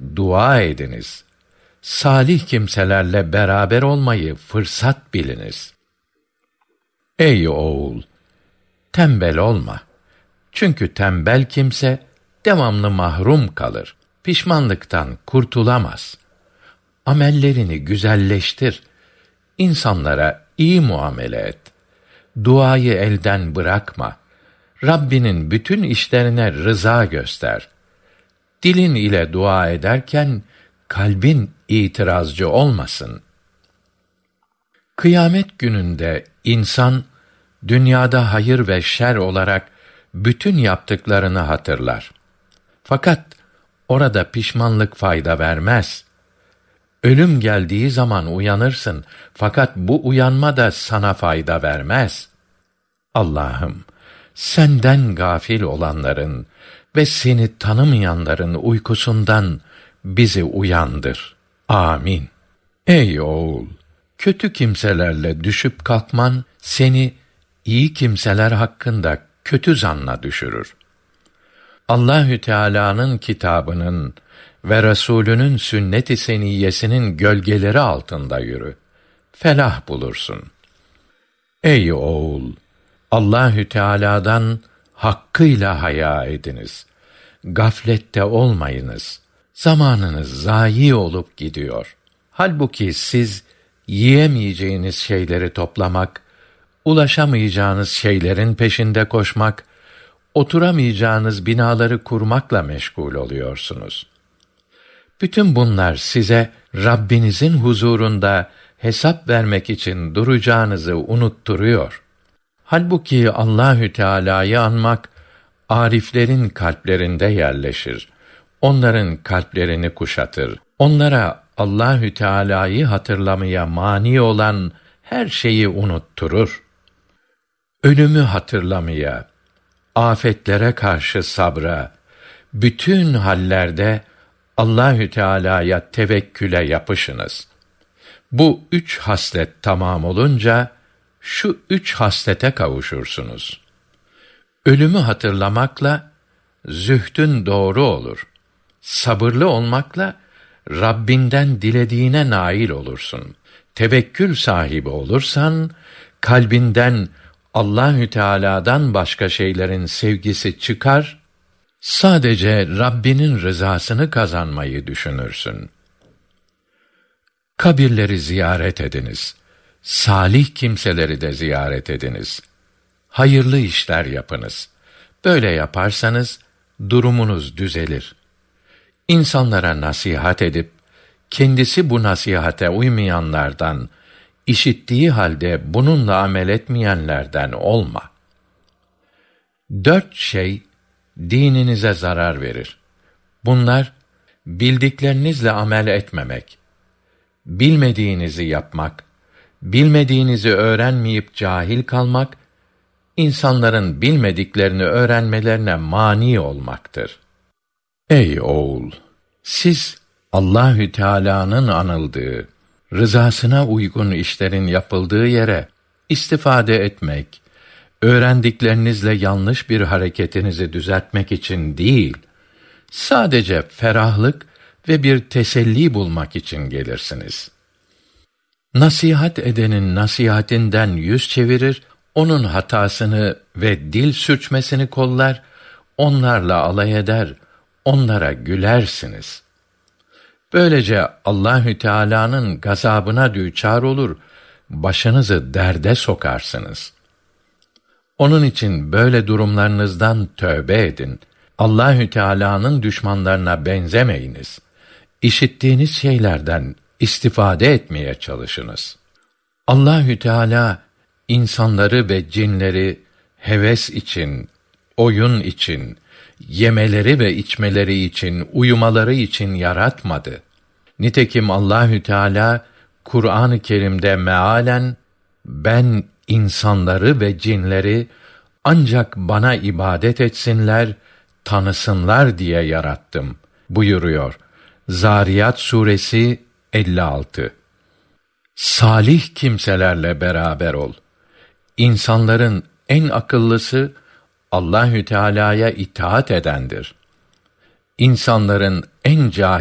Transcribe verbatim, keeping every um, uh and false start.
dua ediniz. Salih kimselerle beraber olmayı fırsat biliniz. Ey oğul! Tembel olma. Çünkü tembel kimse devamlı mahrum kalır. Pişmanlıktan kurtulamaz. Amellerini güzelleştir. İnsanlara iyi muamele et. Duayı elden bırakma. Rabbinin bütün işlerine rıza göster. Dilin ile dua ederken kalbin itirazcı olmasın. Kıyamet gününde insan dünyada hayır ve şer olarak bütün yaptıklarını hatırlar. Fakat orada pişmanlık fayda vermez. Ölüm geldiği zaman uyanırsın, fakat bu uyanma da sana fayda vermez. Allah'ım, senden gafil olanların ve seni tanımayanların uykusundan bizi uyandır. Amin. Ey oğul! Kötü kimselerle düşüp kalkman, seni iyi kimseler hakkında kötü zanna düşürür. Allahü Teala'nın kitabının ve Resulünün sünnet-i seniyyesinin gölgeleri altında yürü. Felah bulursun. Ey oğul! Allahü Teala'dan hakkıyla haya ediniz. Gaflette olmayınız. Zamanınız zayi olup gidiyor. Halbuki siz yiyemeyeceğiniz şeyleri toplamak, ulaşamayacağınız şeylerin peşinde koşmak, oturamayacağınız binaları kurmakla meşgul oluyorsunuz. Bütün bunlar size Rabbinizin huzurunda hesap vermek için duracağınızı unutturuyor. Halbuki Allahü Teala'yı anmak ariflerin kalplerinde yerleşir. Onların kalplerini kuşatır. Onlara Allahü Teala'yı hatırlamaya mani olan her şeyi unutturur. Ölümü hatırlamaya, afetlere karşı sabra, bütün hallerde Allahü Teala'ya tevekküle yapışınız. Bu üç haslet tamam olunca şu üç haslete kavuşursunuz. Ölümü hatırlamakla zühdün doğru olur. Sabırlı olmakla Rabbinden dilediğine nail olursun. Tevekkül sahibi olursan kalbinden Allahü Teala'dan başka şeylerin sevgisi çıkar, sadece Rabbinin rızasını kazanmayı düşünürsün. Kabirleri ziyaret ediniz. Salih kimseleri de ziyaret ediniz. Hayırlı işler yapınız. Böyle yaparsanız durumunuz düzelir. İnsanlara nasihat edip kendisi bu nasihate uymayanlardan, işittiği halde bununla amel etmeyenlerden olma. Dört şey dininize zarar verir. Bunlar bildiklerinizle amel etmemek, bilmediğinizi yapmak, bilmediğinizi öğrenmeyip cahil kalmak, insanların bilmediklerini öğrenmelerine mani olmaktır. Ey oğul! Siz Allahü Teala'nın anıldığı, rızasına uygun işlerin yapıldığı yere istifade etmek, öğrendiklerinizle yanlış bir hareketinizi düzeltmek için değil, sadece ferahlık ve bir teselli bulmak için gelirsiniz. Nasihat edenin nasihatinden yüz çevirir, onun hatasını ve dil sürçmesini kollar, onlarla alay eder, onlara gülersiniz. Böylece Allahü Teala'nın gazabına düçar olur, başınızı derde sokarsınız. Onun için böyle durumlarınızdan tövbe edin. Allahü Teala'nın düşmanlarına benzemeyiniz. İşittiğiniz şeylerden istifade etmeye çalışınız. Allahü Teala insanları ve cinleri heves için, oyun için, yemeleri ve içmeleri için, uyumaları için yaratmadı. Nitekim Allahü Teala Kur'an-ı Kerim'de mealen ben insanları ve cinleri ancak bana ibadet etsinler, tanısınlar diye yarattım buyuruyor. Zariyat suresi elli altı. Salih kimselerle beraber ol. İnsanların en akıllısı Allahü Teala'ya itaat edendir. İnsanların en cahil